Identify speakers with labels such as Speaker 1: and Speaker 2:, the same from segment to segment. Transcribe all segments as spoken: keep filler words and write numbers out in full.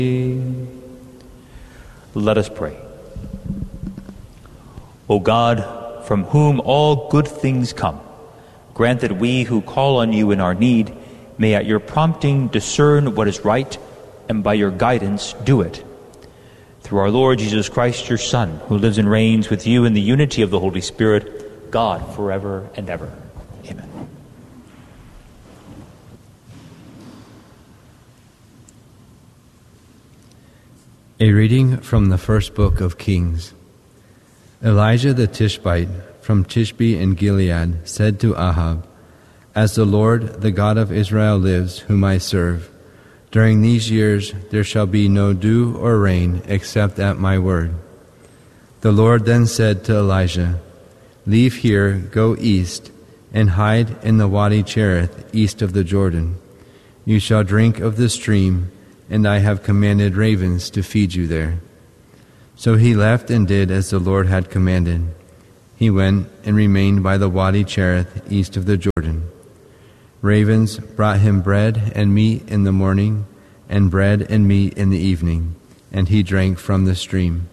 Speaker 1: Let us pray. O God, from whom all good things come, grant that we who call on you in our need may at your prompting discern what is right, and by your guidance do it. Through our Lord Jesus Christ, your Son, who lives and reigns with you in the unity of the Holy Spirit, God, forever and ever. Amen.
Speaker 2: A reading from the first book of Kings. Elijah the Tishbite from Tishbe in Gilead said to Ahab, "As the Lord, the God of Israel, lives, whom I serve, during these years there shall be no dew or rain except at my word." The Lord then said to Elijah, "Leave here, go east, and hide in the Wadi Cherith east of the Jordan. You shall drink of the stream, and I have commanded ravens to feed you there." So he left and did as the Lord had commanded. He went and remained by the Wadi Cherith east of the Jordan. Ravens brought him bread and meat in the morning, and bread and meat in the evening, and he drank from the stream.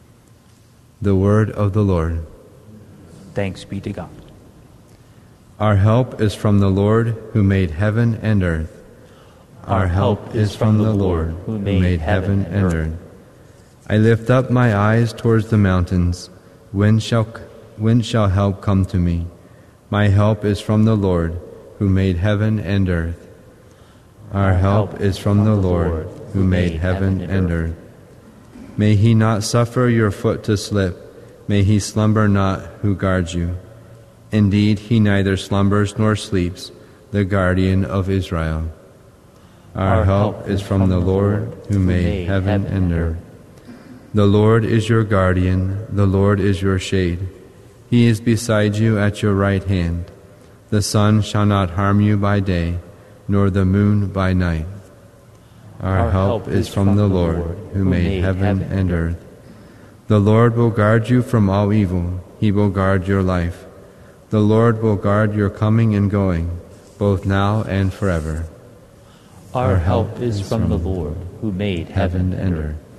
Speaker 2: The word of the Lord.
Speaker 1: Thanks be to God.
Speaker 2: Our help is from the Lord who made heaven and earth. Our help is from the Lord who made heaven and earth. I lift up my eyes towards the mountains. When shall, when shall help come to me? My help is from the Lord who made heaven and earth. Our help is from the Lord who made heaven and earth. May he not suffer your foot to slip. May he slumber not who guards you. Indeed, he neither slumbers nor sleeps, the guardian of Israel. Our help is from the Lord who made heaven and earth. The Lord is your guardian, the Lord is your shade. He is beside you at your right hand. The sun shall not harm you by day, nor the moon by night. Our help is from the Lord who made heaven and earth. The Lord will guard you from all evil. He will guard your life. The Lord will guard your coming and going, both now and forever.
Speaker 1: Our help is from the Lord who made heaven and earth.